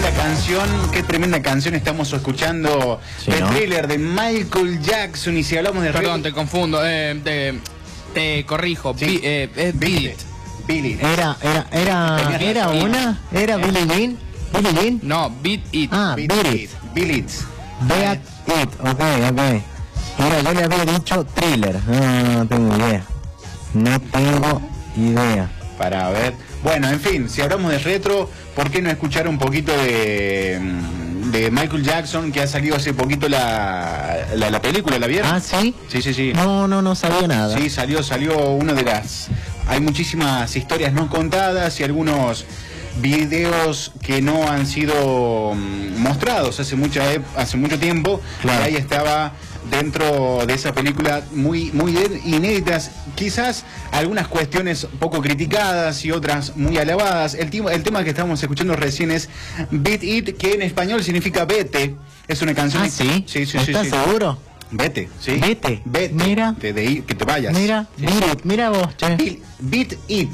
qué tremenda canción estamos escuchando, sí, el Thriller de Michael Jackson. Y si hablamos de... Perdón, te confundo, te corrijo, sí. Es Beat It. Billy. ¿Era una? ¿Era Billie Jean? ¿Billie Jean? No, Beat It. Ah, Beat It. Beat It. Beat It, ok. Mira, yo le había dicho Thriller. No tengo idea. No tengo idea. Para ver. Bueno, en fin, si hablamos de retro, ¿por qué no escuchar un poquito de Michael Jackson, que ha salido hace poquito la película? ¿La vieron? ¿Ah, sí? Sí. No sabía nada. Sí, salió una de las... Hay muchísimas historias no contadas y algunos videos que no han sido mostrados hace mucho tiempo. Claro. Ahí estaba dentro de esa película muy inéditas, quizás algunas cuestiones poco criticadas y otras muy alabadas. El tema que estamos escuchando recién es Beat It, que en español significa vete. Es una canción... ¿Ah, sí? Sí. ¿Estás seguro? Vete, sí. Vete. Mira. Que te vayas. Mira, sí. Mira vos, che. Beat It.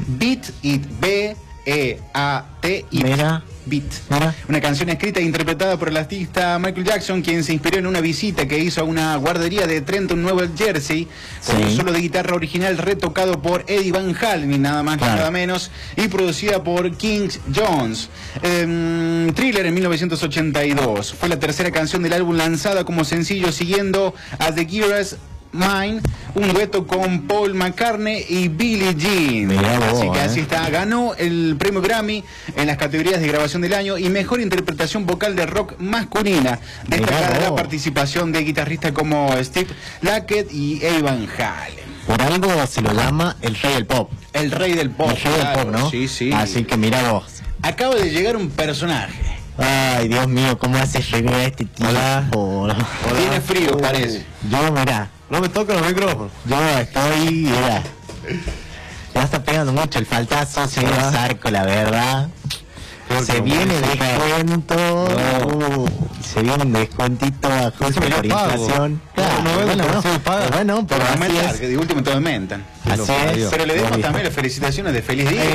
B-E-A-T It. Mira. Beat. Una canción escrita e interpretada por el artista Michael Jackson, quien se inspiró en una visita que hizo a una guardería de Trenton, Nueva Jersey, con un solo de guitarra original retocado por Eddie Van Halen, ni nada más ni nada menos, y producida por King Jones. Thriller en 1982. Fue la tercera canción del álbum lanzada como sencillo, siguiendo a The Gears Mine, un dueto con Paul McCartney y Billie Jean. Así que así está. Ganó el premio Grammy en las categorías de grabación del año y mejor interpretación vocal de rock masculina, destacada la participación de guitarristas como Steve Lackett y Eddie Van Halen. Por algo se lo llama el rey del pop. El rey del pop. El rey del pop, ¿no? Sí. Así que mira vos. Acaba de llegar un personaje. Ay, Dios mío, ¿cómo hace llegar a este tipo? Hola. Tiene frío, parece. Yo, mira. No me toca los micrófonos. Yo estoy, mira. Ya está pegando mucho el faltazo, señor Zarco, la verdad. Se viene descuento. Se viene un descuentito ajuste por inflación. Bueno, pero así es. Que de último te aumentan. Así es. Pero le demos también las felicitaciones de feliz día.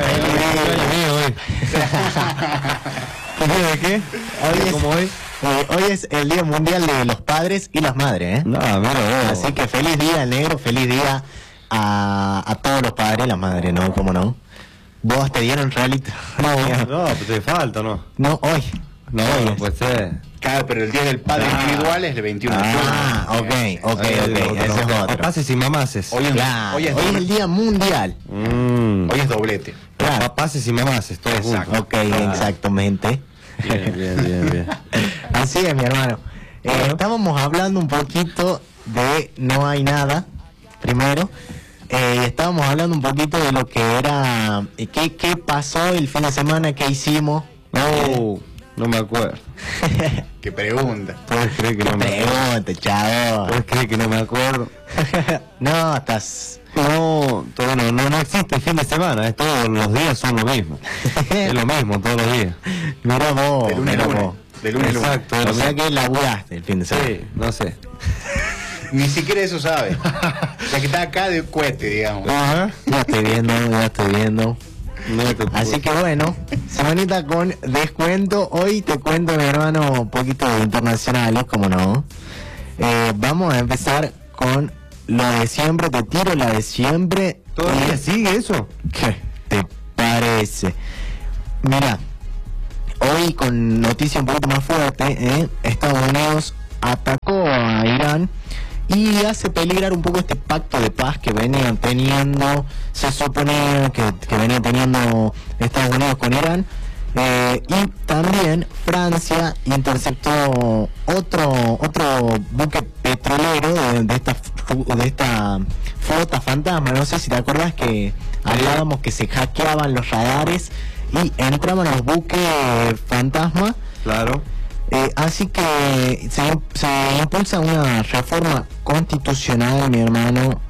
¿Qué? Hoy es el Día Mundial de los Padres y las Madres, ¿eh? No, así que feliz día, negro, feliz día a todos los padres y las madres, ¿no? ¿Cómo no? ¿Vos te dieron reality? No, pues te falta, ¿no? No, hoy. No puede ser. Claro, pero el Día del Padre Individual es el 21 de julio. Ok, ese es otro. Papaces y mamaces. Hoy es el Día Mundial. Hoy es doblete. Claro. Papaces y mamaces, todos juntos. Ok, exactamente. Bien. Así es, mi hermano. Estábamos hablando un poquito de No Hay Nada, primero. Estábamos hablando un poquito de lo que era... ¿Qué pasó el fin de semana? ¿Qué hicimos? No me acuerdo. ¿Qué pregunta? ¿Puedes creer que no me acuerdo? Pregunta, chavo. ¿Puedes creer que no me acuerdo? No, estás... No existe el fin de semana, todos los días son lo mismo. Es lo mismo todos los días. Mira vos, de lunes a lunes. Exacto. O sea que laburaste el fin de semana. Sí, no sé. Ni siquiera eso sabe. Ya que está acá de cohete, digamos. Ajá. Ya estoy viendo. Así que bueno, semanita con descuento. Hoy te cuento, mi hermano, un poquito de internacionales, como no. Vamos a empezar con lo de siempre. Te tiro la de siempre. ¿Todavía sigue eso? ¿Qué te parece? Mira, hoy con noticia un poquito más fuerte, Estados Unidos atacó a Irán y hace peligrar un poco este pacto de paz que venían teniendo, se supone que venía teniendo Estados Unidos con Irán. Y también Francia interceptó otro buque petrolero de esta flota fantasma. No sé si te acuerdas que hablábamos que se hackeaban los radares y entraban los buques fantasma. Claro. Así que se impulsa una reforma constitucional, mi hermano.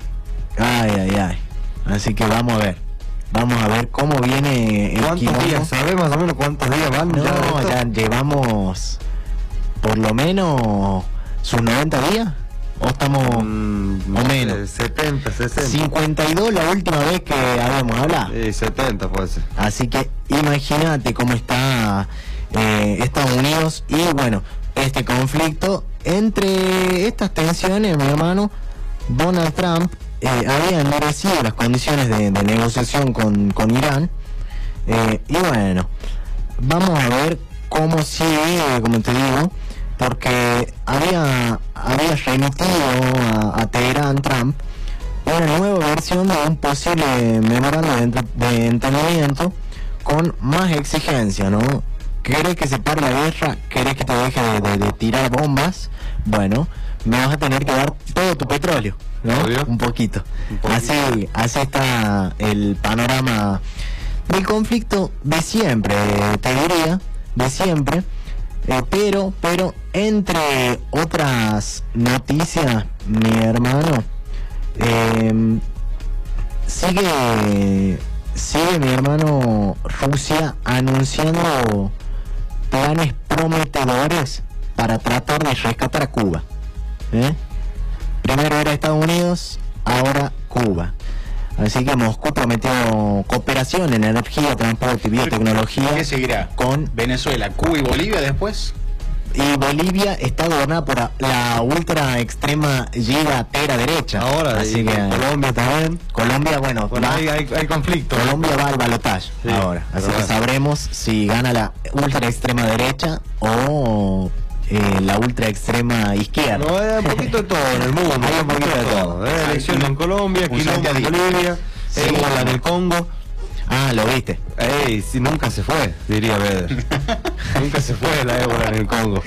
Ay. Así que vamos a ver cómo viene el ¿Cuántos días? ¿Sabes más o menos cuántos días van? No, ya llevamos por lo menos sus 90 días. ¿O estamos o menos? 70, 60. 52 la última vez que habíamos hablado. 70 puede ser. Así que imagínate cómo está Estados Unidos y bueno, este conflicto. Entre estas tensiones, mi hermano, Donald Trump había endurecido las condiciones de negociación con Irán. Y bueno, vamos a ver cómo sigue, como te digo, porque había remitido a Teherán Trump una nueva versión de un posible memorando de entendimiento con más exigencia, ¿no? ¿Querés que se pare la guerra? ¿Querés que te deje de tirar bombas? Bueno, me vas a tener que dar todo tu petróleo, ¿no? Obvio. Un poquito. Así está el panorama del conflicto de siempre, te diría, de siempre. Pero entre otras noticias, mi hermano, sigue mi hermano Rusia anunciando planes prometedores para tratar de rescatar a Cuba. Primero era Estados Unidos, ahora Cuba. Así que Moscú prometió cooperación en energía, transporte y biotecnología. ¿Qué seguirá? Con Venezuela, Cuba y Bolivia después. Y Bolivia está gobernada por la ultra extrema giga derecha. Ahora, así y que Colombia también. Colombia, bueno, hay conflicto. Colombia va al balotaje ahora. Así que sabremos si gana la ultra extrema derecha o la ultra extrema izquierda. No, hay un poquito de todo en el mundo. Hay un poquito de todo. Elección en Colombia, quilombo en Bolivia, ébola en el Congo. Ah, lo viste. Si nunca se fue, diría Beder. Nunca se fue la ébola en el Congo.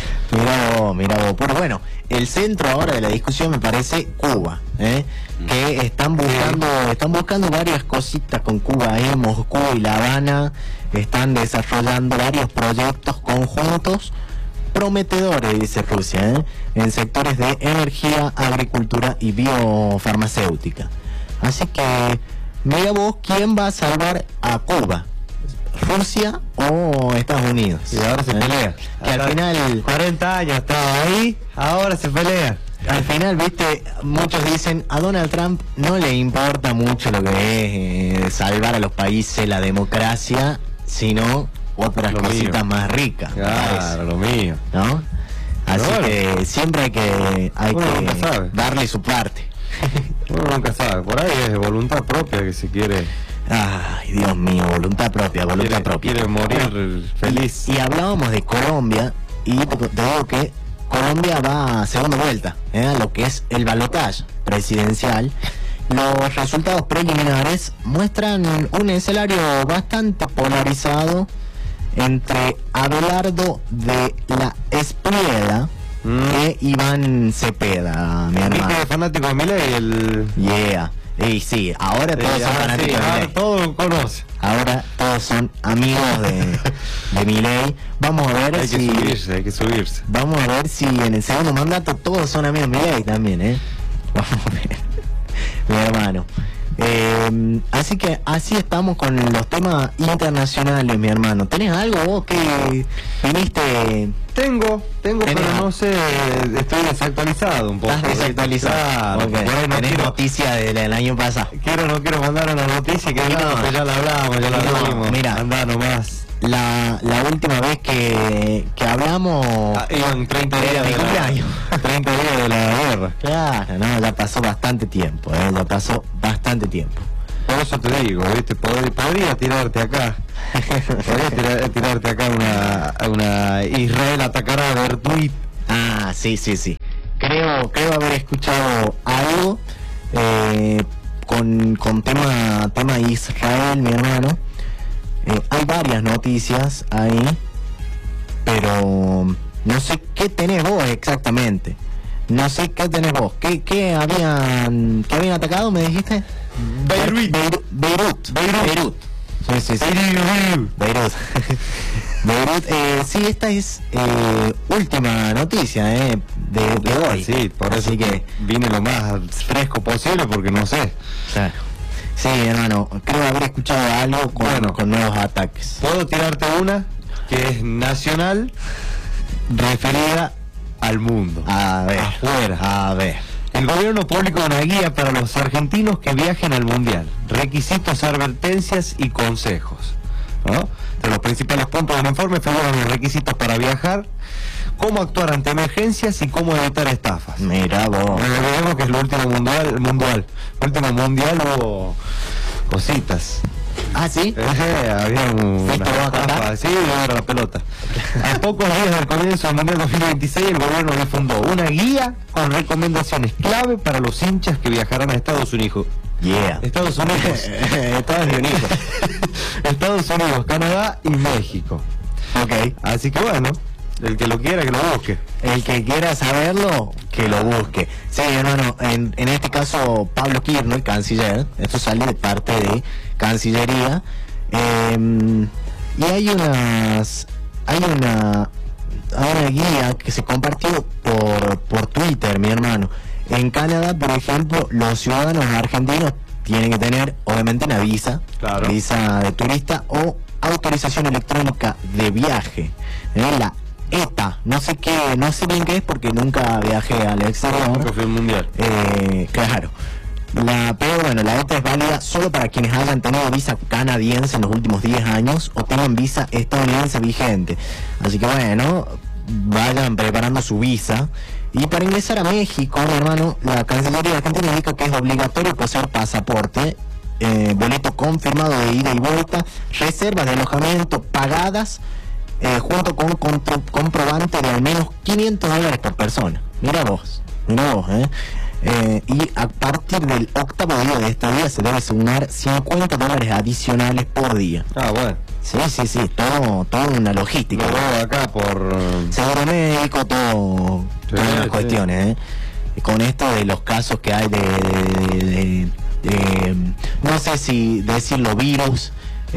Mira vos. Pero bueno, el centro ahora de la discusión me parece Cuba, que están buscando varias cositas con Cuba. Moscú y La Habana están desarrollando varios proyectos conjuntos prometedores, dice Rusia, en sectores de energía, agricultura y biofarmacéutica. Así que mira vos, ¿quién va a salvar a Cuba? ¿Rusia o Estados Unidos? Y ahora se pelea. Que al final 40 años estaba ahí, ahora se pelea. Al final, viste, muchos dicen a Donald Trump no le importa mucho lo que es salvar a los países, la democracia, sino otras Lo cositas mío. más ricas. Claro, lo mío. ¿No? Así bueno. que siempre hay Uno que nunca sabe. darle su parte. Uno nunca sabe, por ahí es voluntad propia que se quiere. Ay, Dios mío, voluntad propia. Quiere morir feliz. Y hablábamos de Colombia, y te digo que Colombia va a segunda vuelta, a lo que es el balotaje presidencial. Los resultados preliminares muestran un escenario bastante polarizado entre Abelardo de la Espriella e Iván Cepeda, mi hermano. ¿Viste fanático de Milei? Yeah. Y sí, ahora todos son fanáticos de Milei. Todos conocen. Ahora todos son amigos de Milei. Vamos a ver Hay que subirse. Vamos a ver si en el segundo mandato todos son amigos de Milei también, Vamos a ver, mi hermano. Así que así estamos con los temas internacionales, mi hermano. ¿Tenés algo vos que viniste? Tengo, pero no sé, estoy desactualizado un poco. ¿Estás desactualizado? Claro, Okay. por ahí ¿Tenés noticia del año pasado? no quiero mandar una noticia que No. ya la hablamos, ya la hablamos. Mira. Andá nomás. La última vez que hablamos Iban 30 era días mi de cumpleaños. 30 días de la guerra. Claro, no, ya pasó bastante tiempo, ya pasó bastante tiempo. Por eso te digo, ¿viste? Podría tirarte acá. Podría tirarte acá una Israel atacará a Bertuit. Ah, sí. Creo haber escuchado algo con tema Israel, mi hermano. Hay varias noticias ahí, pero no sé qué tenés vos exactamente. No sé qué tenés vos. ¿Qué habían atacado, me dijiste? Beirut. Sí. Beirut. Sí, esta es última noticia de hoy. Sí, por eso Así que vine lo más fresco posible porque no sé. claro. Sí, hermano, creo haber escuchado algo con nuevos ataques. Puedo tirarte una que es nacional referida al mundo. A ver, Afuera. a ver. El gobierno publica una guía para los argentinos que viajen al mundial. Requisitos, advertencias y consejos. ¿no? Entre los principales puntos del informe figuran los requisitos para viajar, cómo actuar ante emergencias y cómo evitar estafas. Mira vos. Recordemos que es el último mundial hubo cositas. Ah, ¿sí? Había una ¿Fuiste vos a cantar? estafa, sí, era la pelota. A pocos días del comienzo del Mundial 2026, el gobierno difundó una guía con recomendaciones clave para los hinchas que viajarán a Estados Unidos. Yeah. Estados Unidos. Estados Unidos, Canadá y México. Ok. Así que bueno, el que lo quiera que lo busque. El que quiera saberlo, que lo busque. Sí, hermano, en este caso Pablo Kirchner, canciller, esto sale de parte de Cancillería, y hay una guía que se compartió por Twitter, mi hermano. En Canadá, por ejemplo, los ciudadanos argentinos tienen que tener, obviamente, una visa, Claro. visa de turista o autorización electrónica de viaje, la ETA, no sé bien qué es porque nunca viajé al exterior. Nunca fui al Mundial. Claro. Pero bueno, la ETA es válida solo para quienes hayan tenido visa canadiense en los últimos 10 años o tengan visa estadounidense vigente. Así que bueno, vayan preparando su visa. Y para ingresar a México, mi hermano, la Cancillería Argentina indica que es obligatorio poseer pasaporte, boleto confirmado de ida y vuelta, reservas de alojamiento pagadas, junto con comprobante de al menos $500 por persona. Mira vos, y a partir del 8º día de esta día se debe sumar $50 adicionales por día. Ah, bueno. Sí, todo una logística. Luego acá por... Seguro médico, todas las sí. cuestiones, con esto de los casos que hay de no sé si decirlo virus,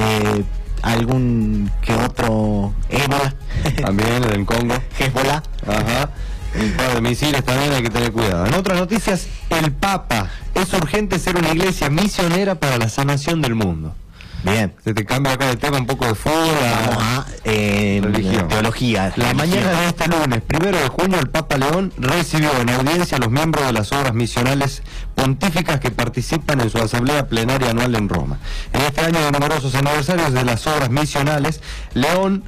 algún que otro ébola, También en el Congo. Hezbollah. Ajá. Un par de misiles también, hay que tener cuidado. En otras noticias, el Papa. Es urgente ser una iglesia misionera para la sanación del mundo. Bien. Se te cambia acá el tema un poco de fútbol Vamos a a religión. teología. La mañana de este lunes, 1 de junio, el Papa León recibió en audiencia a los miembros de las obras misionales pontíficas que participan en su asamblea plenaria anual en Roma. En este año de numerosos aniversarios de las obras misionales, León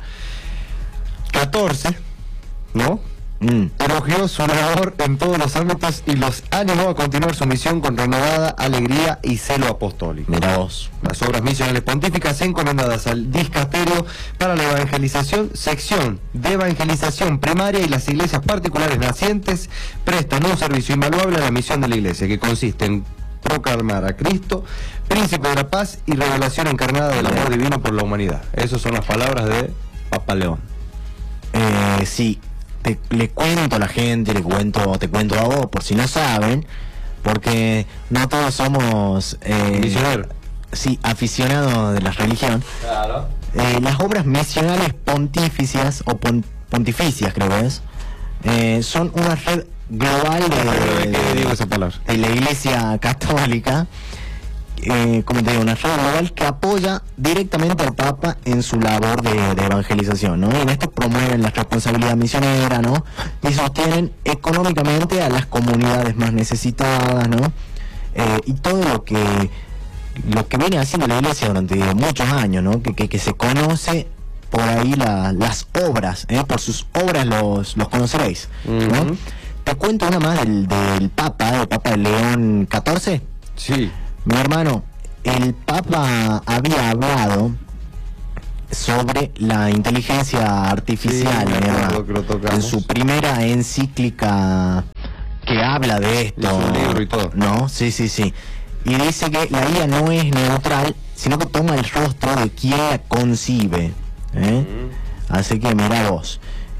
XIV, ¿no?, elogió su labor en todos los ámbitos y los animó a continuar su misión con renovada alegría y celo apostólico. Mira vos. Las obras misionales pontíficas encomendadas al Dicasterio para la Evangelización, sección de evangelización primaria y las iglesias particulares nacientes prestan un servicio invaluable a la misión de la iglesia, que consiste en proclamar a Cristo, príncipe de la paz y revelación encarnada del amor divino por la humanidad. Esas son las palabras de Papa León. Sí. Le cuento a la gente, te cuento a vos, por si no saben, porque no todos somos Misionero. sí, aficionados de la religión. Claro. Las obras misionales pontificias o pontificias, creo que es, son una red global ¿Qué digo esa palabra? de la Iglesia Católica, como te digo, una red global que apoya directamente al Papa en su labor de evangelización, ¿no? Y en esto promueven la responsabilidad misionera, ¿no? Y sostienen económicamente a las comunidades más necesitadas, ¿no? Y todo lo que viene haciendo la Iglesia durante muchos años, ¿no? Que se conoce por ahí las obras, por sus obras los conoceréis, ¿no? Te cuento una más del Papa León XIV. Sí. Mi hermano, el Papa había hablado sobre la inteligencia artificial, Sí, mi hermano, creo que lo tocamos. en su primera encíclica que habla de esto. Hizo un libro y todo. No, sí. Y dice que la IA no es neutral, sino que toma el rostro de quien la concibe. Así que mira vos.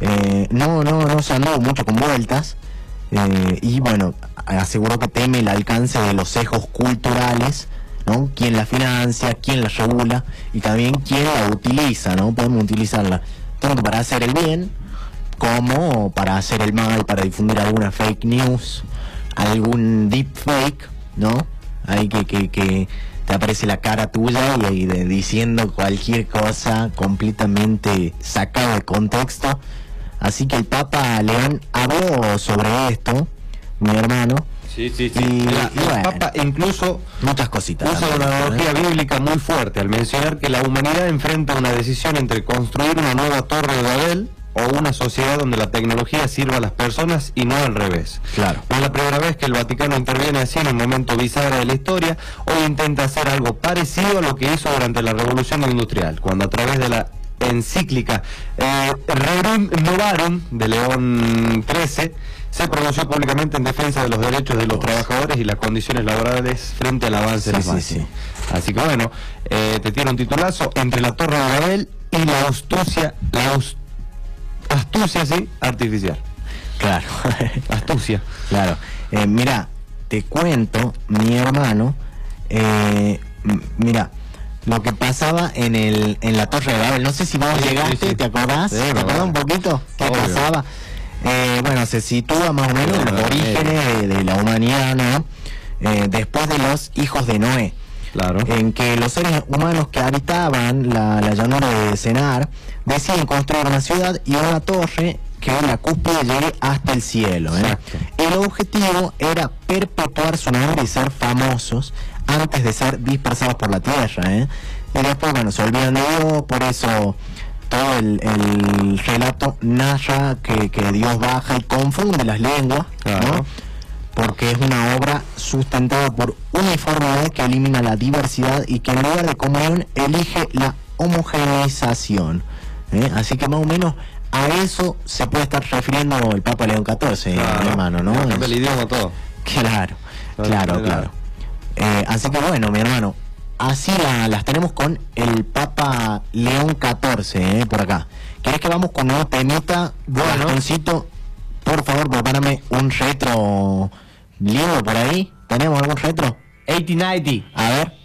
No se andó mucho con vueltas. Y bueno, aseguró que teme el alcance de los sesgos culturales, ¿no? Quién la financia, quién la regula y también quién la utiliza, ¿no? Podemos utilizarla tanto para hacer el bien como para hacer el mal, para difundir alguna fake news, algún deepfake, ¿no? Ahí que te aparece la cara tuya y diciendo cualquier cosa completamente sacada de contexto. Así que el Papa León habló sobre esto, mi hermano, Sí. Y El bueno, Papa incluso muchas cositas. usa también, una analogía ¿eh? bíblica muy fuerte al mencionar que la humanidad enfrenta una decisión entre construir una nueva torre de Babel o una sociedad donde la tecnología sirva a las personas y no al revés. Claro. No es la primera vez que el Vaticano interviene así en un momento bisagra de la historia. Hoy intenta hacer algo parecido a lo que hizo durante la Revolución Industrial, cuando a través de la encíclica Rerum Novarum de León XIII se pronunció públicamente en defensa de los derechos de los trabajadores y las condiciones laborales frente al avance de las máquinas. Así que bueno, te tiene un titulazo: entre la Torre de Babel y la astucia sí, artificial. Claro. Astucia. Claro. Mira, te cuento, mi hermano, mira, lo que pasaba en la Torre de Babel. No sé si vos llegaste, sí. ¿te acordás? Sí, ¿Te acordás un poquito? ¿Qué Obvio. pasaba? Bueno, se sitúa más o menos en los orígenes de la humanidad, ¿no? Después de los hijos de Noé. Claro. En que los seres humanos que habitaban la llanura de Senar deciden construir una ciudad y una torre que la cúspide llegue hasta el cielo. Exacto. El objetivo era perpetuar su nombre y ser famosos antes de ser dispersados por la tierra. Y después, bueno, se olvidan de Dios, por eso todo el relato narra que Dios baja y confunde las lenguas, Claro. ¿no? Porque es una obra sustentada por uniformidad que elimina la diversidad y que en lugar de comunión elige la homogeneización. Así que más o menos a eso se puede estar refiriendo el Papa León XIV, hermano, ¿no? Cambia el idioma todo. Claro. Así que bueno, mi hermano, así las tenemos con el Papa León XIV, por acá. ¿Querés que vamos con un temita? Bueno. Gastoncito, por favor, prepárame un retro lindo por ahí. ¿Tenemos algún retro? 8090. A ver.